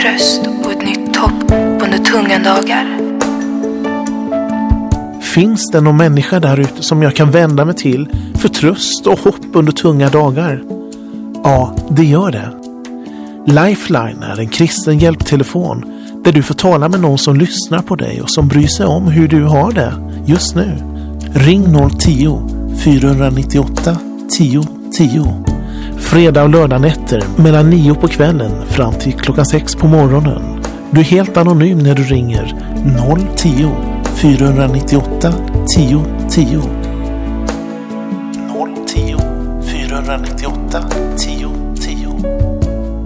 tröst och ett nytt hopp under tunga dagar. Finns det någon människa där ute som jag kan vända mig till för tröst och hopp under tunga dagar? Ja, det gör det. Lifeline är en kristen hjälptelefon där du får tala med någon som lyssnar på dig och som bryr sig om hur du har det just nu. Ring 010-498 1010. Fredag och lördag nätter mellan 9 på kvällen fram till klockan 6 på morgonen. Du är helt anonym när du ringer 010-498 1010. 010-498